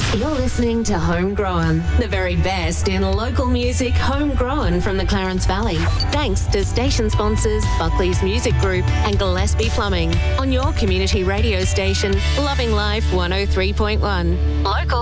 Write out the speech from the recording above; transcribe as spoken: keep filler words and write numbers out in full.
You're listening to Homegrown, the very best in local music homegrown from the Clarence Valley. Thanks to station sponsors Buckley's Music Group and Gillespie Plumbing on your community radio station, Loving Life one oh three point one. Local